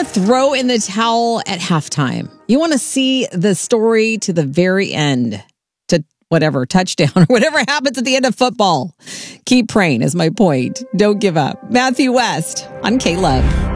throw in the towel at halftime. You want to see the story to the very end, to whatever, touchdown or whatever happens at the end of football. Keep praying is my point. Don't give up. Matthew West on K-Love.